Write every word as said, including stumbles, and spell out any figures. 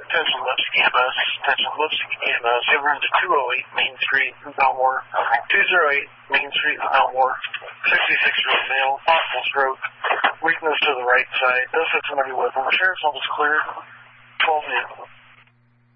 Attention Lipstick E M S. Attention Lipstick E M S. You have room to two oh eight Main Street in Belmore. two oh eight Main Street in Belmore. sixty-six-year-old male. Possible stroke. Weakness to the right side. Does have somebody with him. Sheriff's office clear. twelve noon.